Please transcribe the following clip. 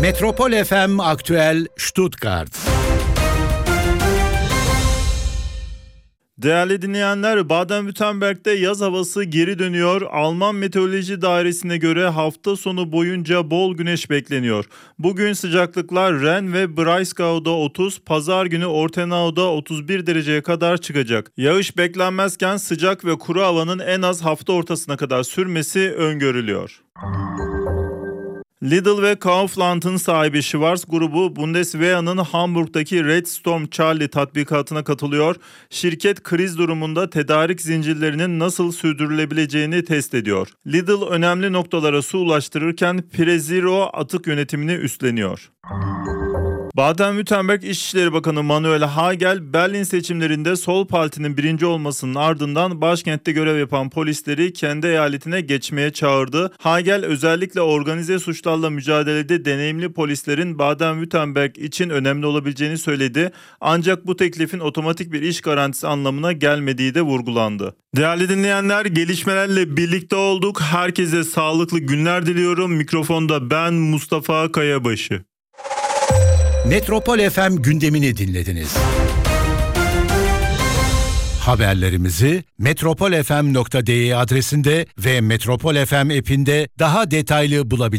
Metropol FM Aktüel Stuttgart. Değerli dinleyenler, Baden-Württemberg'de yaz havası geri dönüyor. Alman Meteoroloji Dairesi'ne göre hafta sonu boyunca bol güneş bekleniyor. Bugün sıcaklıklar Ren ve Breisgau'da 30, pazar günü Ortenau'da 31 dereceye kadar çıkacak. Yağış beklenmezken sıcak ve kuru havanın en az hafta ortasına kadar sürmesi öngörülüyor. Lidl ve Kaufland'ın sahibi Schwarz grubu Bundeswehr'ın Hamburg'daki Red Storm Charlie tatbikatına katılıyor. Şirket kriz durumunda tedarik zincirlerinin nasıl sürdürülebileceğini test ediyor. Lidl önemli noktalara su ulaştırırken Prezero atık yönetimini üstleniyor. Baden-Württemberg İçişleri Bakanı Manuel Hagel, Berlin seçimlerinde Sol Parti'nin birinci olmasının ardından başkentte görev yapan polisleri kendi eyaletine geçmeye çağırdı. Hagel özellikle organize suçlarla mücadelede deneyimli polislerin Baden-Württemberg için önemli olabileceğini söyledi. Ancak bu teklifin otomatik bir iş garantisi anlamına gelmediği de vurgulandı. Değerli dinleyenler, gelişmelerle birlikte olduk. Herkese sağlıklı günler diliyorum. Mikrofonda ben Mustafa Kayabaşı. Metropol FM gündemini dinlediniz. Haberlerimizi metropolfm.de adresinde ve Metropol FM app'inde daha detaylı bulabilirsiniz.